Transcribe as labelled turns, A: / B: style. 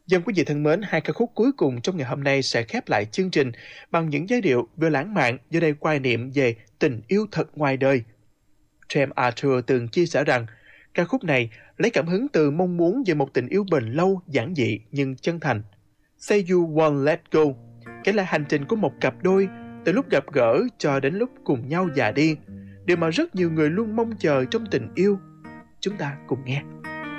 A: Dân quý vị thân mến, hai ca khúc cuối cùng trong ngày hôm nay sẽ khép lại chương trình bằng những giai điệu vừa lãng mạn, giờ đây hoài niệm về tình yêu thật ngoài đời. James Arthur từng chia sẻ rằng ca khúc này lấy cảm hứng từ mong muốn về một tình yêu bền lâu, giản dị nhưng chân thành. Say You Won't Let Go kể lại hành trình của một cặp đôi từ lúc gặp gỡ cho đến lúc cùng nhau già đi, điều mà rất nhiều người luôn mong chờ trong tình yêu. Chúng ta cùng nghe.